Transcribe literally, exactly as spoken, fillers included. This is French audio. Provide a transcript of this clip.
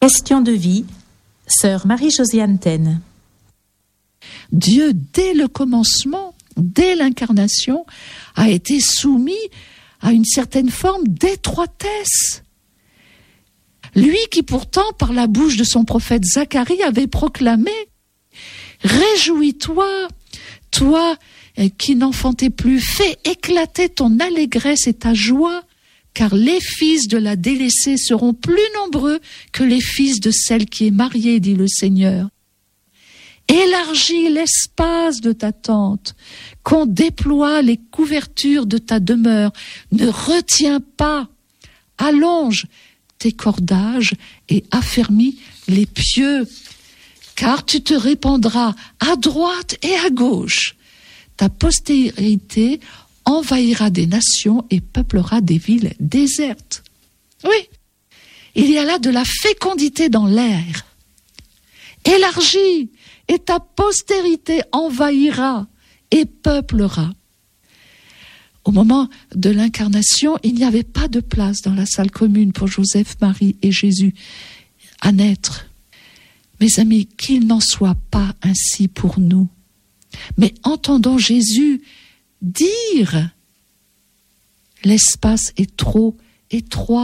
Question de vie, sœur Marie-Josiane Taine. Dieu, dès le commencement, dès l'incarnation, a été soumis à une certaine forme d'étroitesse. Lui qui pourtant, par la bouche de son prophète Zacharie, avait proclamé « Réjouis-toi, toi qui n'enfantais plus, fais éclater ton allégresse et ta joie, car les fils de la délaissée seront plus nombreux que les fils de celle qui est mariée, dit le Seigneur. Élargis l'espace de ta tente, qu'on déploie les couvertures de ta demeure, ne retiens pas, allonge tes cordages et affermis les pieux, car tu te répandras à droite et à gauche. Ta postérité envahira des nations et peuplera des villes désertes. Oui, il y a là de la fécondité dans l'air. Élargis, et ta postérité envahira et peuplera. Au moment de l'incarnation, il n'y avait pas de place dans la salle commune pour Joseph, Marie et Jésus à naître. Mes amis, qu'il n'en soit pas ainsi pour nous. Mais entendons Jésus dire « L'espace est trop étroit pour moi. »